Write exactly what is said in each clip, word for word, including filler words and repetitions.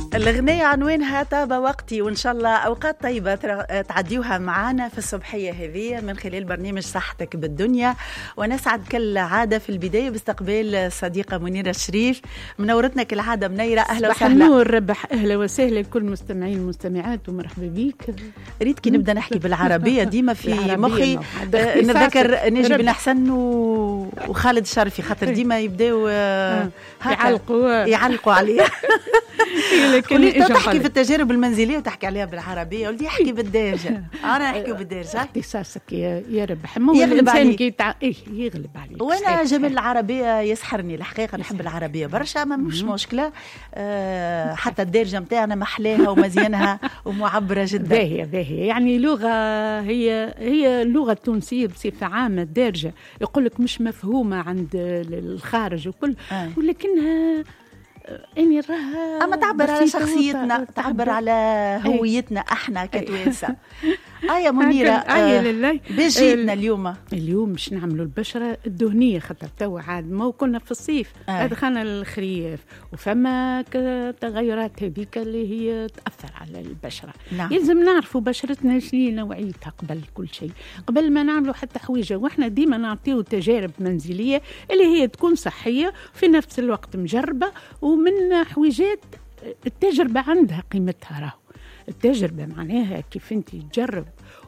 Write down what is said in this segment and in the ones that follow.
الأغنية عنوانها طاب وقتي، وإن شاء الله أوقات طيبة تعديوها معنا في الصبحية هذه من خلال برنامج صحتك بالدنيا. ونسعد كالعادة في البداية باستقبال الصديقة منيرة الشريف. منورتنا كالعادة منيرة، أهلا وسهلا. نور ربح، أهلا وسهلا لكل مستمعين المستمعات ومرحبا بيك. ريت كي نبدأ نحكي بالعربية ديما في مخي نتذكر نجي بن حسن وخالد الشرفي، خاطر ديما يبداو يعلقوا يعلقوا عليه. لكن تحكي في التجارب المنزليه وتحكي عليها بالعربيه، ولدي احكي بالدارجه. انا احكي بالدارجه. اختصاصك يا يا ربح، يغلب عليك. تع... ايه يغلب عليك. وانا جمال العربيه يسحرني الحقيقه، نحب العربيه برشا، ما مش مشكله. أه حتى الدارجه نتاعنا محلاها ومزيانها ومعبره جدا. باهيه باهيه، يعني لغه هي هي اللغه التونسيه بصفه عامه الدارجه يقول لك مش مفهومه عند الخارج وكل، آه. ولكنها اني راها اما تعبر على شخصيتنا، تعبر على هويتنا احنا كتوانسه. ايا منيره، ايا لله بيجيتنا اليوم اليوم باش نعملوا البشره الدهنيه، خاطر توا عاد ما كنا في الصيف، آه. دخلنا الخريف وفما تغيرات هذيك اللي هي تاثر على البشره. نعم. يلزم نعرفوا بشرتنا شنو نوعيتها قبل كل شيء، قبل ما نعملوا حتى حويجه. واحنا ديما نعطيو تجارب منزليه اللي هي تكون صحيه في نفس الوقت مجربه، ومن حويجات التجربه عندها قيمتها. راهو التجربة معناها كيف انت تجرب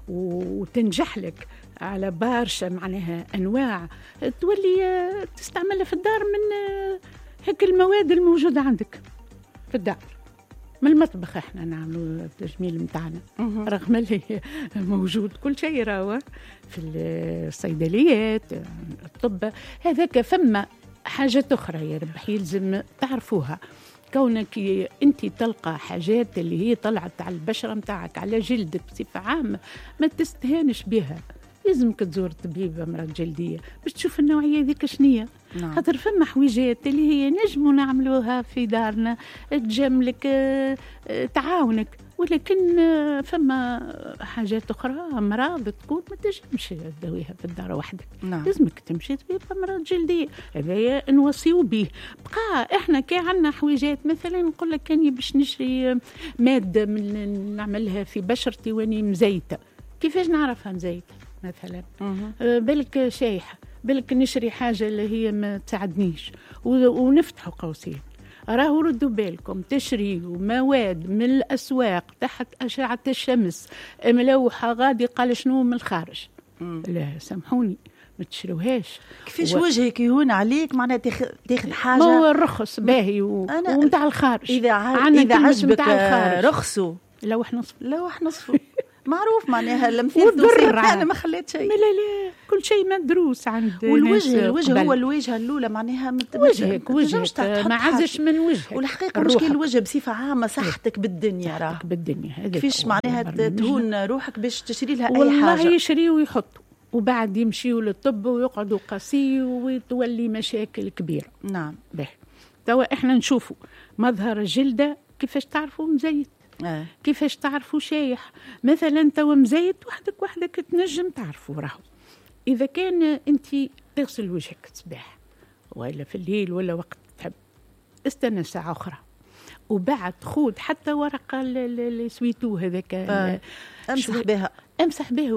وتنجح لك على برشا معناها أنواع تولي تستعملها في الدار من هيك المواد الموجودة عندك في الدار. من المطبخ احنا نعملوا التجميل متاعنا رغم اللي موجود كل شيء راهو في الصيدليات الطب. هذاك فما حاجات أخرى يا ربح يلزم تعرفوها. كونك انت تلقى حاجات اللي هي طلعت على البشره متاعك على جلدك بصفه عامه ما تستهانش بها، لازمك تزور طبيبه مرض جلديه باش تشوف النوعيه ذيك شنية. نعم. خاطر فما حويجات اللي هي نجموا نعملوها في دارنا تجملك تعاونك، ولكن فما حاجات أخرى أمراض تكون ما تنجمش تداويها في الدار وحدك. نعم. لازمك تمشي طبيب أمراض جلدية، هذا نوصيو به. بقى إحنا كي عنا حويجات مثلا نقول لك كاني باش نشري مادة من نعملها في بشرتي واني مزيتة، كيفاش نعرفها مزيتة مثلا؟ أه بالك شايحة، بالك نشري حاجة اللي هي ما تساعدنيش ونفتحوا قوسين. راهو ردوا بالكم تشريوا مواد من الأسواق تحت أشعة الشمس ملوحة غادي قال شنو من الخارج. مم. لا سامحوني ما تشروهاش. كيفاش و... وجهك يهون عليك معناها تاخذ تاخذ حاجة هو الرخص باهي و... ومتاع الخارج. إذا ع... إذا عجبك رخصه لوح نصف لوح نصفه معروف معناها المثال التونسي أنا ما خليت شيء. لا لا كل شيء مدروس عند والوجه الوجه هو الوجهه الاولى معناها مت... وجهك وجهك ما عزش من وجهك. والحقيقه مشكل الوجه بصفه عامه صحتك بالدنيا راه بالدنيا هذا كيفاش معناها تهون روحك باش تشري لها اي والله حاجه. والله يشريوا ويحطوا وبعد يمشيوا للطب ويقعدوا قاسي وتولي مشاكل كبيره. نعم. به توا احنا نشوفوا مظهر الجلده كيفاش تعرفوا مزيت، آه. كيفاش تعرفوا شايح. مثلا توا مزيت وحدك وحدك تنجم تعرفوا. راهو إذا كان أنت تغسل وجهك الصباح ولا في الليل ولا وقت تحب، استنى ساعة أخرى وبعد خود حتى ورقة اللي سويتوه هذاك، آه. أمسح بها أمسح بها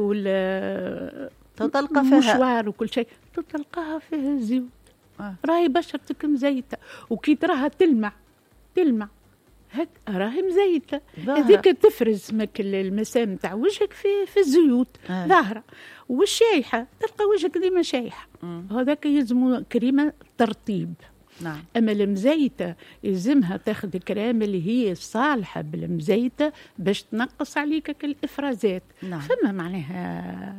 ولا تلقى فيها مشوار وكل شيء تلقاها فيها الزيوت. آه. راهي بشرتك مزيتة، وكي تراها تلمع تلمع هك راهي مزيتة. هذيك تفرز مك المسام تاع وجهك في في الزيوت آه. ظاهرة. والشايحة تلقى وجهك ديما شايحة، هذاك يلزمو كريمة ترطيب. نعم. أما المزيتة يلزمها تاخذ كريمة اللي هي صالحة بالمزيتة باش تنقص عليك الإفرازات. نعم. فما معناها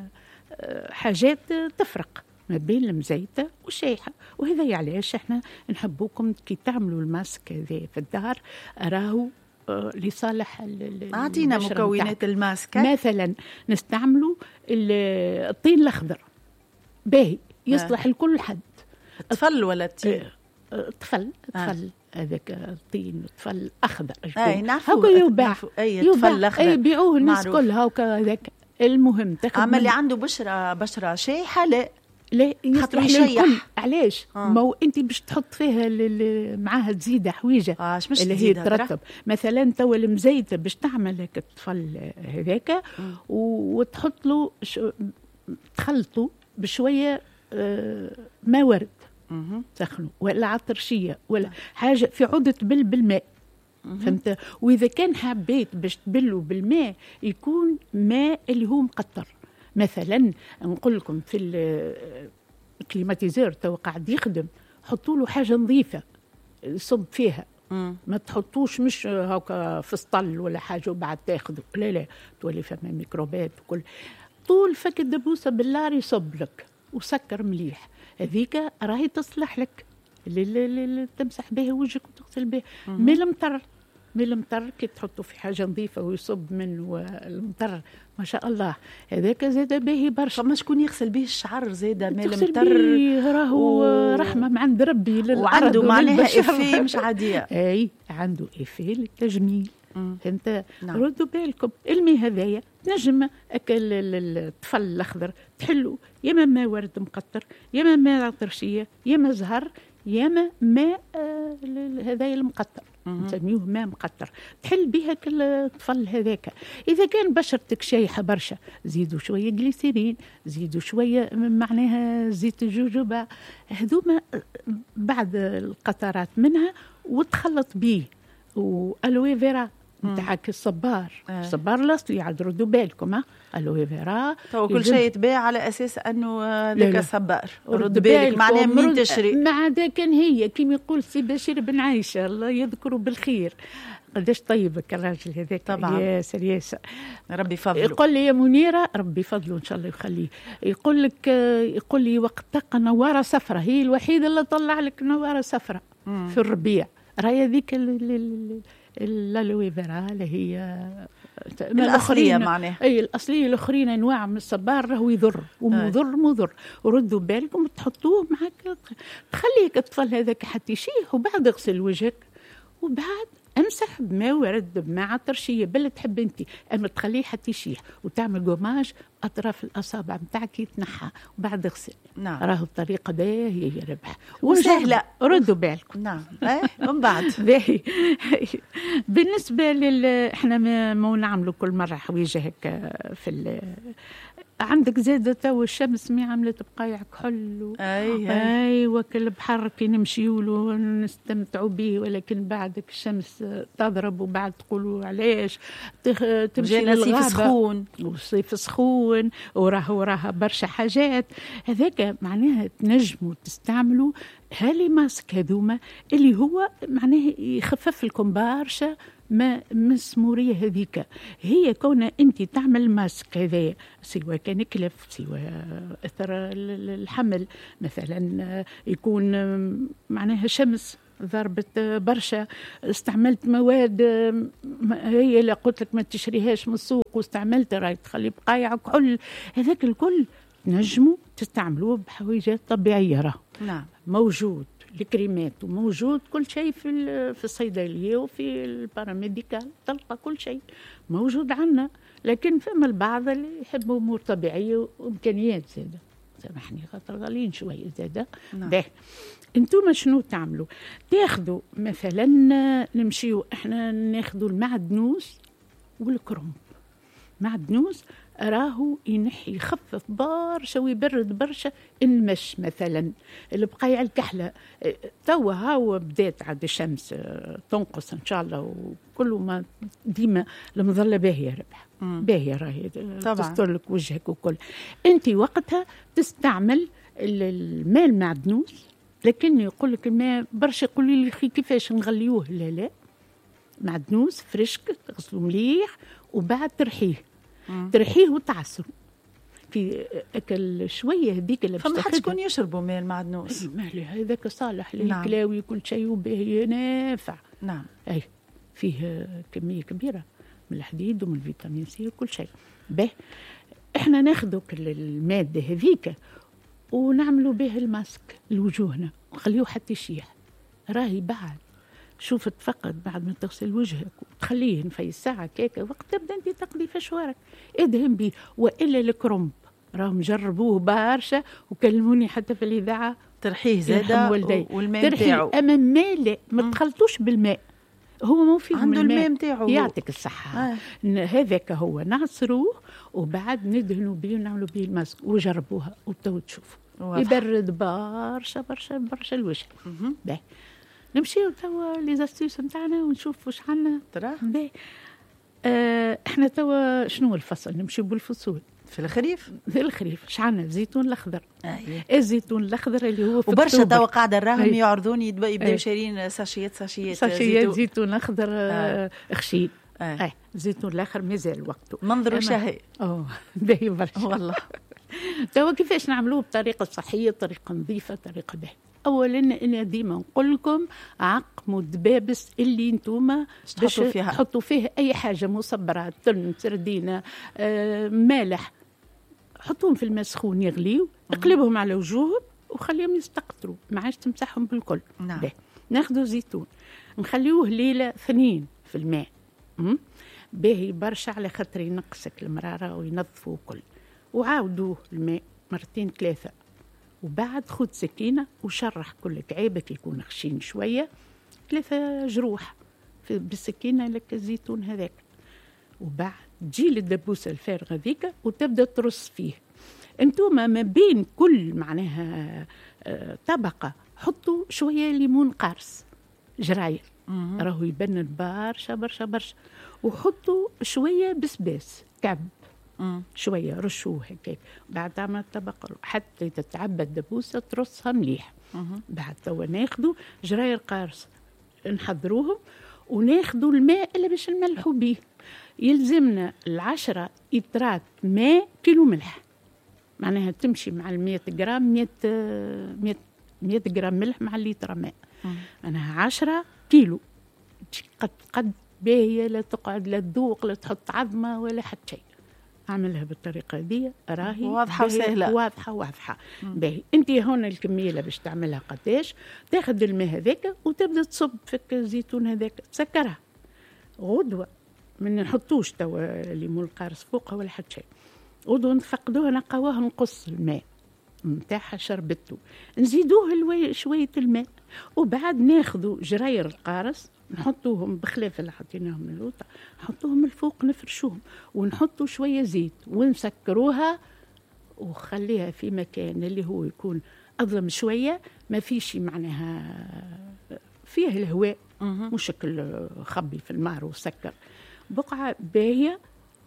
حاجات تفرق ما بين المزيتة والشايحة، وهذا علاش احنا نحبوكم كي تعملوا الماسك هذا في الدار راهو لصالح. أعطينا مكونات الماسك. مثلا نستعملوا الطين الأخضر باهي يصلح آه. لكل حد. طفل ولا التين؟ طفل طفل هذاك الطين طفل أخضر. أي نعرفوا. هكا يباع. أي طفل أخضر. أي بيعوه الناس كلها وكذاك. المهم تاخذ. أما اللي عنده بشرة بشرة شايحة لا لا خاطر يصلح للكل. يشيح. علاش؟ آه. ما هو انت باش تحط فيها ل- معاها تزيد حويجه اه مش اللي هي ترتب. مثلا توا المزيته باش تعمل هيك الطفل هذاك وتحط له ش... تخلطه بشويه آه ما ورد تخلو ولا عطرشيه ولا حاجه في عوده تبل بالماء. فهمت؟ واذا كان حبيت باش تبلوا بالماء يكون ماء اللي هو مقطر. مثلا نقول لكم في الكليماتيزور تو قاعد يخدم حطوا له حاجه نظيفه يصب فيها. مم. ما تحطوش مش هكا في السطل ولا حاجه وبعد تاخذوا، لا لا تولي فما ميكروبات وكل. طول فك الدبوسه بالنار يصب لك وسكر مليح، هذيك راهي تصلح لك اللي تمسح بها وجهك وتغسل بها. مي المطر مي المطر كي تحطه في حاجه نظيفه ويصب منه المطر ما شاء الله هذاك زاد باهي برشا. ما شكون يغسل به الشعر زاد مي المطر راهو و... رحمه من عند ربي وعنده معناها إفيه مش عاديه. اي عنده إفيه للتجميل. فهمت؟ نعم. ردوا بالكم المي هذايا تنجم اكل الطفل الاخضر تحلو ياما ما ورد مقطر ياما ما عطرشيه ياما زهر ياما ماء آه هذايا المقطر نسميوه ماء مقطر تحل بها كل الطفل هذاك. اذا كان بشرتك شايحه برشا زيدوا شويه جليسيرين زيدوا شويه معناها زيت الجوجوبا هذوما بعد القطرات منها وتخلط به والوي فيرا نتاعك الصبار. آه. الصبار الاصلي عاد ردوا بالكم ها الوي فيرا تو كل شيء يتباع على اساس انه ذاك صبار. رد بالك معناها منين تشري مع ذا كان هي كيما يقول سي بشير بن عايشه الله يذكره بالخير قداش طيبك الراجل هذاك طبعا ياسر ياسر ربي يفضله. يقول لي يا منيره ربي يفضله ان شاء الله يخليه. يقول لك يقول لي وقت تلقى نواره صفراء هي الوحيده اللي طلع لك نواره صفراء في الربيع راهي هذيك الالوي فيرا اللي هي الأصلية معناها اي الأصلية. الأخرين أنواع من الصبار راهو يضر ومضر مضر وردوا بالكم تحطوه معك تخليك الطفل هذاك حتى يشيح وبعد اغسل وجهك وبعد امسح بما ورد بماء عطرشيه بل تحب انت اما تخليه حتى يشيح وتعمل قماش اطراف الاصابع نتاعك يتنحى وبعد اغسل. نعم راهو الطريقه باهيه هي ربح وسهله ردوا بالكم. نعم ايه من بعد باهي. بالنسبه لل احنا ما, ما نعملوا كل مره حويجه هيك في ال... عندك زادة تو الشمس مي عملت بقايع كحل و... اي اي وكل البحر كي نمشيوا له نستمتعوا به ولكن بعدك الشمس تضرب وبعد تقولوا علاش تخ... تمشي للغابه سخون والصيف سخون وراه وراها برشا حاجات هذاك معناها تنجموا تستعملوا هالي ماسك هذوما اللي هو معناه يخفف لكم برشا ما مسمورية هذيك. هي كون أنت تعمل ماسك هذا سواء كان كلف سواء أثر الحمل مثلا يكون معناها شمس ضربت برشا استعملت مواد هي اللي قلت لك ما تشريهاش من السوق واستعملت راي تخلي بقايع كحل هذاك الكل نجموا تستعملوه بحويجات طبيعية راه نعم موجود الكريمات وموجود كل شيء في في الصيدليه وفي الباراميديكال تلقى كل شيء موجود عندنا. لكن فما البعض اللي يحبوا امور طبيعيه وامكانيات زاده سامحني خاطر غاليين شويه زاده. نعم. باهي انتم شنو تعملوا؟ تاخذوا مثلا نمشيو احنا ناخذوا المعدنوس والكرنب. معدنوس راهو ينحي يخفف برشا ويبرد برشا المش مثلا البقايع الكحله توا هاو بدات عاد الشمس تنقص ان شاء الله وكل ما ديما المظله باهيه ربح باهيه راهي تستر لك وجهك وكل. انت وقتها تستعمل الماء المعدنوس لكن يقول لك الماء برشا يقولوا لي اخي كيفاش نغليوه لا لا معدنوس فريشك تغسلوا مليح وبعد ترحيه مم. ترحيه وتعصره في اكل شويه هذيك اللي فما حد شكون يشربوا ماء المعدنوس مالي هذاك صالح للكلاوي كل شيء وباهي نافع. نعم اي فيه كميه كبيره من الحديد ومن الفيتامين سي وكل شيء. به احنا ناخذوا كل الماده هذيك ونعملوا به الماسك لوجوهنا ونخليوه حتى يشيح راهي بعد شوف تفقد بعد ما تغسل وجهك وتخليه في ساعة كيكة وقت تبدا انت تقضي في شوارك ادهن به. والا الكرنب راهم جربوه برشا وكلموني حتى في الإذاعة. ترحيه زادة والماء نتاعو. أما ماء لا ما تخلطوش بالماء، هو مو فيه عنده الماء نتاعو. يعطيك الصحة. آه. هذاك هو نعصروه وبعد ندهنوا بيه ونعملوا بيه الماسك وجربوها وتو تشوفوا يبرد برشا برشا برشا الوجه. باهي نمشيو توا لي زاستيس نتاعنا ونشوف واش عندنا. ترى باهي آه احنا توا شنو الفصل نمشيو بالفصول في الخريف. في الخريف اش عندنا؟ الزيتون الاخضر. أيه. الزيتون الاخضر اللي هو في وبرشا توا قاعده نراهم يعرضون يبداو أيه. شارين ساشيات ساشيات ساشيات زيتون, زيتون اخضر آه. خشين. أيه. أيه. الزيتون الاخر مازال وقته منظر شهي. اه باهي برشا والله. توا كيفاش نعملوه بطريقه صحيه، طريقه نظيفه، طريقه باهيه. اولا انا ديما نقول لكم عقموا الدبابس اللي انتوما تحطوا فيها تحطوا فيه اي حاجه مصبرات، تن، سردينه، آه، مالح، حطوهم في الماء سخون يغليو، اقلبهم على وجوههم وخليهم يستقطروا، ما عادش تمسحهم بالكل. نعم. ناخذوا زيتون نخليوه ليله اثنين في الماء باهي برشا على خاطر ينقصك المراره وينظفوا وكل، وعاودوه الماء مرتين ثلاثه، وبعد خذ سكينه وشرح كل كعيبك يكون خشين شويه، ثلاثه جروح بالسكينه لك الزيتون هذاك، وبعد تجي للدبوسه الفارغه ذيك وتبدا ترص فيه. انتوما ما بين كل معناها طبقه حطوا شويه ليمون قارص جراير راهو يبنن برشا برشا برشا، وحطوا شويه بسباس كعب مم. شويه رشوه هيك، بعد تعمل طبقه حتى تتعبى الدبوسه ترصها مليح. مم. بعد توا ناخذوا جراير قارص نحضروهم وناخذوا الماء اللي باش نملحوا به، يلزمنا العشرة إترات ماء كيلو ملح، معناها تمشي مع المية جرام مية مية مية جرام ملح مع الليتر ماء. أنا عشرة كيلو قد قد باهية، لا تقعد لا تذوق لا تحط عظمة ولا حتى شيء. أعملها بالطريقة دي راهي واضحة وسهلة. واضحة واضحة باهي. أنت هنا الكمية اللي باش تعملها قداش، تاخذ الماء هذاك وتبدأ تصب في الزيتون هذاك تسكرها غدوة، من نحطوش توا ليمون القارص فوقها ولا حتى شيء، غدوة نفقدوها نقواها نقص الماء نتاعها شربته، نزيدوه شوية الماء، وبعد ناخذوا جراير القارص نحطوهم بخلاف اللي حطيناهم من اللوطة، نحطوهم الفوق نفرشوهم ونحطوا شوية زيت ونسكروها وخليها في مكان اللي هو يكون أظلم شوية، ما فيش معناها فيه الهواء مش شكل خبي في النار وسكر، بقعة باهية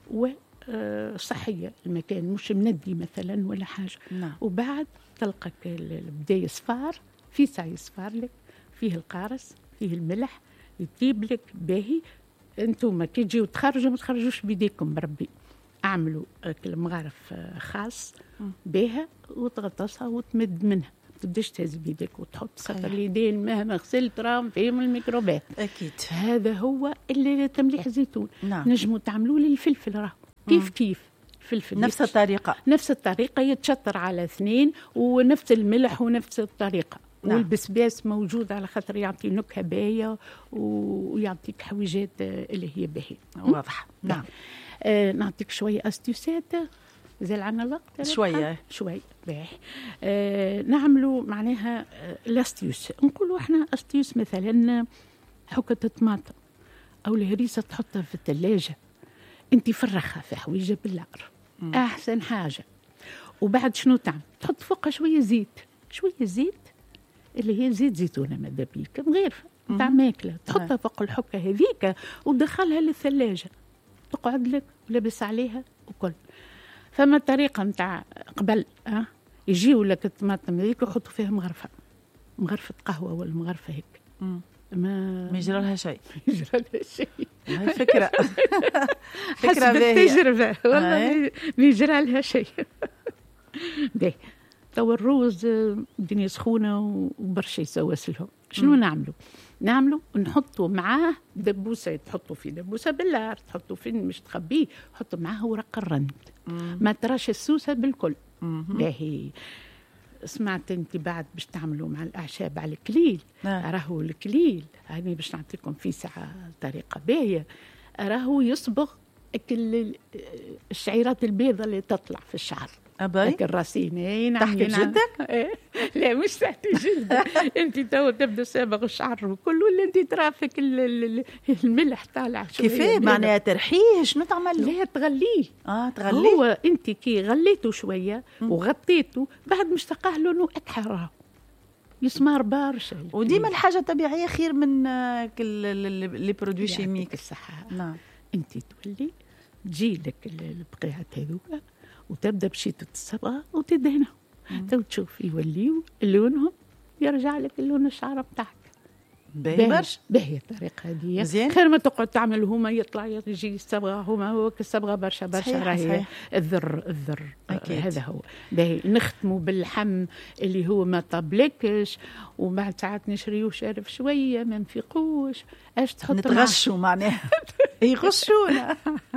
وصحية المكان مش مندي مثلا ولا حاجة. نعم. وبعد تلقى البداية صفار في ساعي صفار لك فيه القارص فيه الملح يطيب لك باهي. انتم كي تجيو تخرجوا ما تخرجوش بيديكم بربي، اعملوا المغارف خاص بها وتغطسها وتمد منها، ما تبداش تهز بيديك وتحط خاطر اليدين مهما غسلت راهم فيهم الميكروبات. اكيد هذا هو اللي تمليح الزيتون. نعم. نجموا تعملوا لي الفلفل راه كيف مم. كيف الفلفل نفس الطريقه نفس الطريقه يتشطر على اثنين ونفس الملح ونفس الطريقه. نعم. والبسباس موجود على خاطر يعطي نكهه باهيه ويعطيك حويجات اللي هي باهيه. واضح. نعم. آه نعطيك شويه استيوسات زال عنا الوقت شويه شويه باهي. آه نعملوا معناها آه الاستيوس، نقولوا احنا استيوس مثلا حكه الطماطم او الهريسه تحطها في الثلاجه، انت فرخها في حويجه بالنار احسن حاجه، وبعد شنو تعمل؟ تحط فوقها شويه زيت، شويه زيت اللي هي زيت زيتونه ماذا بيك مغيرفه تاع ماكله، تحطها فوق الحكه هذيك وتدخلها للثلاجه تقعد لك لابس عليها وكل. فما طريقه نتاع قبل ها يجيو لك الطماطم هذيك ويحطوا فيها مغرفه مغرفه قهوه ولا مغرفه هيك مم. ما ما يجرى لها شيء ما يجرى لها شيء. هاي فكره فكره بالتجربه والله ما يجرى لها شيء. باهي تو الروز الدنيا سخونه وبرشا يسوس لهم، شنو نعملوا؟ نعملوا نحطوا معاه دبوسه، تحطوا في دبوسه باللار، تحطوا فين مش تخبيه، حطوا معاه ورق الرند، ما تراش السوسه بالكل. باهي سمعت انت بعد باش تعملوا مع الاعشاب على الكليل، راهو الكليل هاني باش نعطيكم فيه ساعه طريقه باهيه، راهو يصبغ الشعيرات البيضاء اللي تطلع في الشعر أبي الراسين. نعم تحكي بجدك؟ لا مش تحكي جدك. انت تو تبدا سابغ الشعر وكل ولا انت ترافك الملح طالع شويه. كيفاه معناها ترحيه؟ شنو تعمل له؟ لا تغليه. اه تغليه. هو انت كي غليته شويه وغطيته بعد مش تلقاه لونه اكحر يسمار برشا. وديما الحاجه الطبيعيه خير من كل لي برودوي شيميك. الصحه. نعم. انت تولي تجي لك البقيعات هذوك وتبدا بشيطه الصبغه وتدهنهم تو تشوف يوليو لونهم يرجع لك اللون الشعر بتاعك. باهي برشا. باهي الطريقه هذه خير ما تقعد تعمل هما يطلع يجي الصبغه هما هو الصبغه برشا برشا راهي الذر الذر أكيد. هذا هو باهي. نختموا باللحم اللي هو ما طابلكش وبعد ساعات نشريوه شارف شويه ما نفيقوش اش تحط نتغشوا معناها يغشونا.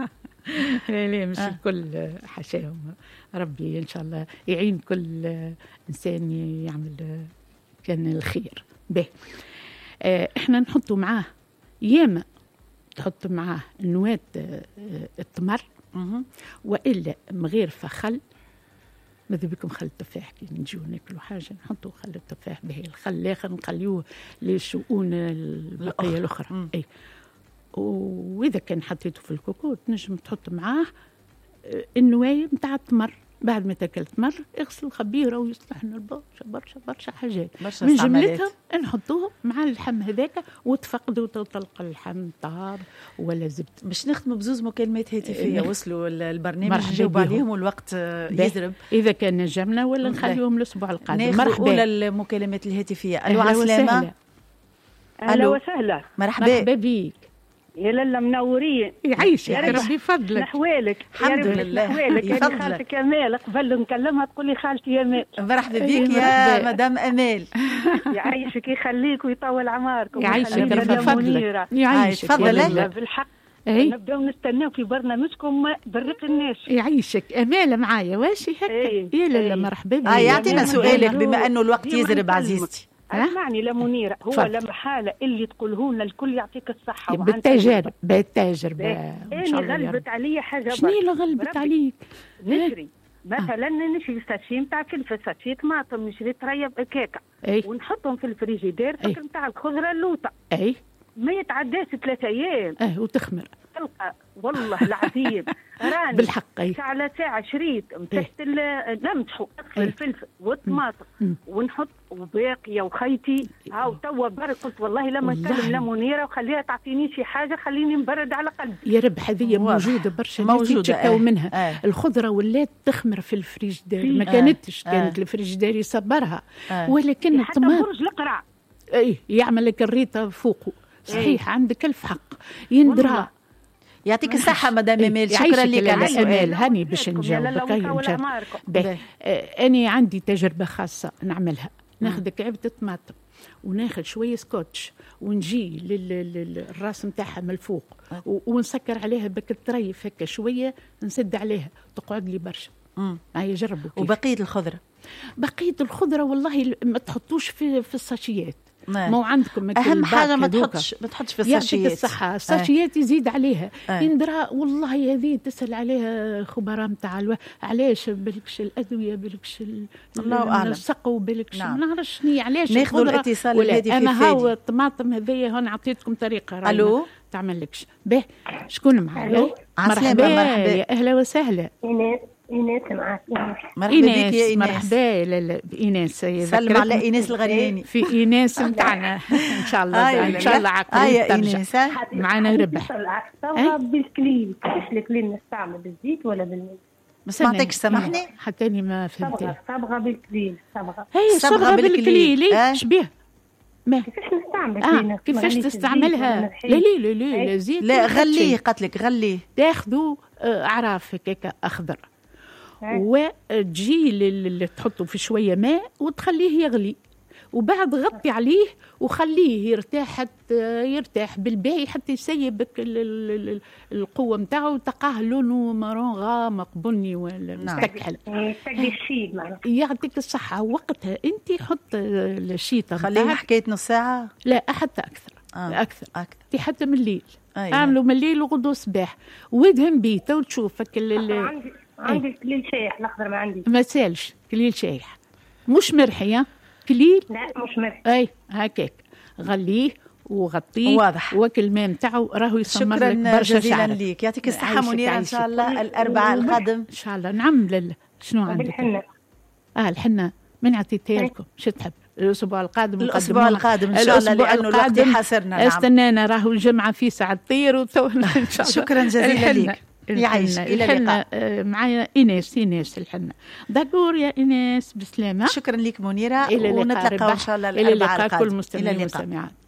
لا لا مش الكل حشاهم. ربي ان شاء الله يعين كل انسان يعمل كان الخير به. احنا نحطوا معاه ياما تحط معاه نواة التمر والا مغيرفه خل. ماذا بكم خل التفاح كي نجيو ناكلوا حاجه نحطوا خل التفاح به. الخل الاخر نخليوه للشؤون البقيه الاخرى. اي واذا كان حطيته في الكوكو تنجم تحط معاه النوايا نتاع التمر. بعد ما تاكل تمر اغسل خبيره ويصلح لنا برشا برشا برشا حاجات برشا من جملتهم نحطوهم مع اللحم هذاك وتفقدوا تلقى اللحم طار ولا زبد. باش نخدموا بزوز مكالمات هاتفيه وصلوا البرنامج نجاوب عليهم والوقت يزرب اذا كان نجمنا ولا نخليهم الاسبوع القادم. مرحبا. اولى المكالمات الهاتفيه. الو عسلامه. اهلا وسهلا. مرحبا بك. يا لالا منورين. يعيشك يا ربي فضلك. نحوالك الحمد لله. نحوالك يا خالتك امال قبل نكلمها تقول لي خالتي امال. مرحبا بك يا مدام امال. يعيشك يخليك ويطول عماركم. يعيشك يا ربي فضلك. يعيشك تفضل. بالحق نبداو نستناو في برنامجكم برق الناس. يعيشك امال معايا واشي هكا. يا لالا مرحبا بك. اه يعطينا سؤالك بما انه الوقت يزرب عزيزتي. اسمعني لا منيره هو لما حاله اللي تقولوا لنا الكل يعطيك الصحه. بالتجارب بالتجربه ان شاء الله. انا غلبت علي حاجه. شنو اللي غلبت عليك؟ نشري مثلا نشري ساشي نتاع فلفل ساشي طماطم نشري طريب هكاكا ونحطهم في الفريجيدير فكر نتاع الخضره اللوطه. اي ما يتعداش ثلاثة ايام. اه وتخمر. تلقى والله العظيم راني بالحق ساعة ساعة شريت مسحت نمسحوا الفلفل والطماطم ونحط وباقية وخيتي هاو توا برك قلت والله لما نكلم لا منيرة وخليها تعطيني شي حاجة خليني نبرد على قلبي. يا رب هذه موجودة برشا موجودة آه. منها آه. الخضرة ولات تخمر في الفريجدار ما كانتش آه. كانت آه. الفريجدار يصبرها آه. ولكن الطماطم حتى برج القرع اي يعمل لك الريطة فوقه صحيح أيه. عندك الف حق يندرى. يعطيك الصحة مدام امال. شكرا لك على السؤال. هاني باش نجاوبك. أنا عندي تجربة خاصة نعملها. ناخذ كعبة الطماطم وناخذ شوية سكوتش ونجي للراس نتاعها من الفوق ونسكر عليها بك الطريف هكا شوية نسد عليها تقعد لي برشا. هاي جربوا. وبقية الخضرة بقية الخضرة والله ما تحطوش في في الساشيات. مو عندكم اهم حاجه ما تحطش ما تحطش في الساشيات. يعطيك الصحه الساشيات يزيد عليها يندرى والله هذه تسال عليها خبراء نتاع الو... علاش بالكش الادويه بالكش الله اعلم السقو بالكش ما نعرفش شنو علاش ناخذوا الاتصال الهاتفي. انا هاو الطماطم هذيا هون عطيتكم طريقه. الو تعملكش به شكون معايا؟ مرحبا مرحبا يا اهلا وسهلا. إيناس معك. مرحبا بك يا إيناس. مرحبا لا إيناس. سلم على إيناس الغرياني. في إيناس متاعنا إن شاء الله. آه إن شاء الله عقلي ترجع معنا ربح. صبغة بالكليل. كيفاش الكليل نستعمل بالزيت ولا بالماء؟ ما سمعتكش سامحني. حتى أنا ما فهمت. صبغة بالكليل. صبغة. هي صبغة بالكليل. إيش بيه؟ ما كيفاش نستعمل؟ آه كيفاش تستعملها؟ لا لا لا لا لا زيت. لا غليه قتلك غليه. تاخذوا أعراف هكاك أخضر. وتجي اللي تحطه في شوية ماء وتخليه يغلي وبعد غطي عليه وخليه يرتاح حتى يرتاح بالباهي حتى يسيبك القوة متاعه وتلقاه لونه مارون غامق بني ولا مستكحل. يعطيك الصحة. وقتها انت حط الشيطة خليه حكاية نص ساعة. لا حتى أكثر. آه. أكثر أكثر حتى من الليل. أيه. اعملوا من الليل وغدوا صباح وادهم بيه تو تشوفك عندي الكليل شايح الاخضر ما عندي. ما سالش كليل شايح مش مرحي كليل. لا مش مرحي. اي هكاك غليه وغطيه واضح. وكل الماء نتاعو راهو يسمر لك شكرا برشا جزيلا شعر. ليك، يعطيك الصحة منيرة إن شاء الله. الأربعاء القادم إن شاء الله. نعم لله. شنو عندك؟ بالحنة. اه الحنة من عطيتها لكم شو تحب؟ الأسبوع القادم الأسبوع القادم إن شاء الله لأنه الوقت حاسرنا. نعم. استنانا راهو الجمعة في ساعة طير وتونا إن شاء الله. شكرا جزيلا ليك. يعيش إلى اللقاء. آه معايا إيناس إيناس الحنة. داكور يا إيناس بسلامة. شكرا لك منيرة ونتلقى إن شاء الله الأربعاء القادم. إلى اللقاء. كل مستمعين والمستمعات.